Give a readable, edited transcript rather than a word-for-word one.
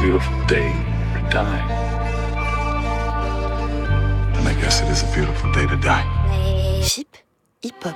beautiful day to die. And I guess it is a beautiful day to die. Chip, hip-hop,